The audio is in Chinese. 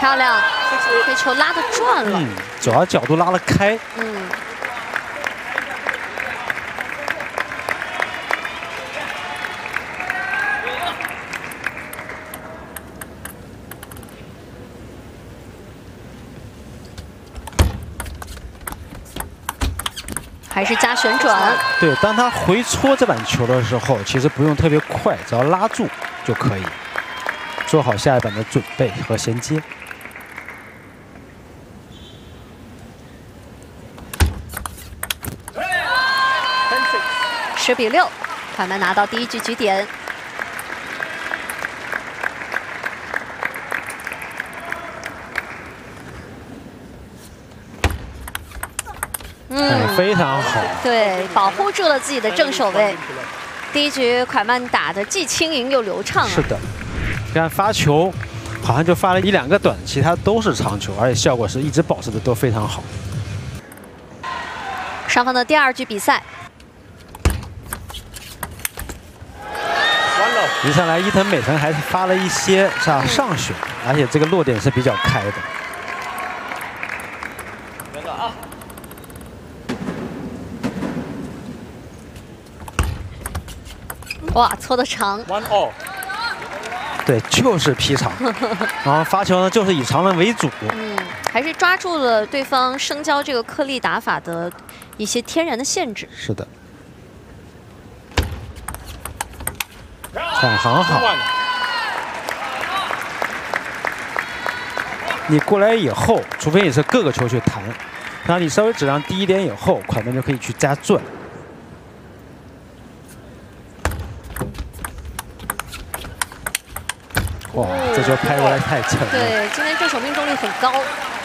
漂亮，这球拉得转了， 主要角度拉得开。 还是加旋转。 对，当他回戳这板球的时候，其实不用特别快，只要拉住就可以，做好下一板的准备和衔接。 10比6，快慢拿到第1局局点。 非常好。 对，保护住了自己的正手位。第1局蒯曼打的既轻盈又流畅。 是的，看发球，好像就发了1、2个短，其他都是长球，而且效果是一直保持的都非常好。 双方的第2局比赛。 一上来，伊藤美诚还是发了一些上旋，而且这个落点是比较开的。 哇，搓得长。 对，就是劈长，然后发球呢就是以长人为主。 还是抓住了对方生交这个颗粒打法的一些天然的限制。 是的。很好。你过来以后，除非你是各个球去弹，然后你稍微质量低一点以后，蒯曼就可以去加转。哇，这球拍过来太沉了。 对，今天正手命中率很高。